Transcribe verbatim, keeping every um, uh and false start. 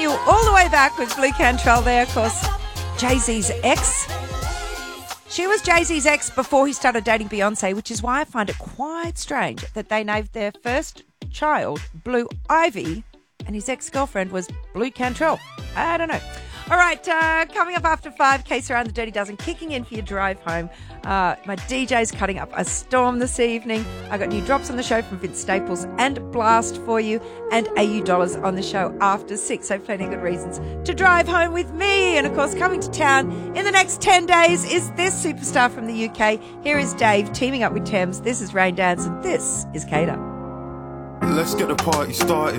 all the way back with Blue Cantrell there, of course, Jay-Z's ex. She was Jay-Z's ex before he started dating Beyonce, which is why I find it quite strange that they named their first child Blue Ivy and his ex-girlfriend was Blue Cantrell. I don't know. All right, uh, coming up after five, Case Around the Dirty Dozen, kicking in for your drive home. Uh, my D J's cutting up a storm this evening. I got new drops on the show from Vince Staples and Blast for you, and A U Dollars on the show after six. So plenty of good reasons to drive home with me. And of course, coming to town in the next ten days is this superstar from the U K. Here is Dave teaming up with Thames. This is Rain Dance, and this is Cater. Let's get the party started.